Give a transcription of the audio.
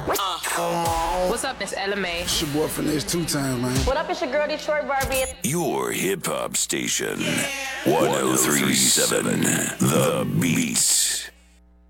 What's up, it's LMA. It's your boy Finesse 2 times, man. What up, it's your girl Detroit Barbie. Your hip hop station, 1037 The Beats.